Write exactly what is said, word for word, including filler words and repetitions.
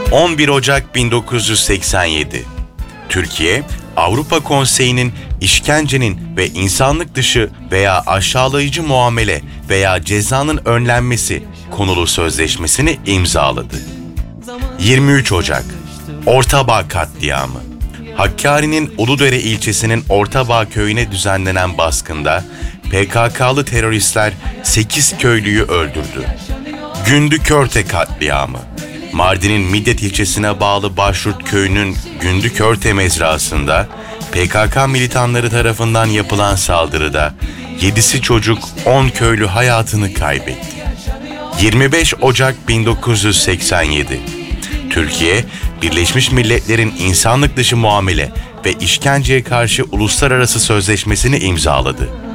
on bir Ocak bin dokuz yüz seksen yedi. Türkiye, Avrupa Konseyi'nin işkencenin ve insanlık dışı veya aşağılayıcı muamele veya cezanın önlenmesi konulu sözleşmesini imzaladı. yirmi üç Ocak, Ortabağ katliamı. Hakkari'nin Uludere ilçesinin Ortabağ köyüne düzenlenen baskında P K K'lı teröristler sekiz köylüyü öldürdü. Gündükörte katliamı. Mardin'in Midyat ilçesine bağlı Başyurt köyünün Gündükörte mezrasında P K K militanları tarafından yapılan saldırıda yedisi çocuk, on köylü hayatını kaybetti. yirmi beş Ocak bin dokuz yüz seksen yedi. Türkiye, Birleşmiş Milletler'in insanlık dışı muamele ve işkenceye karşı uluslararası sözleşmesini imzaladı.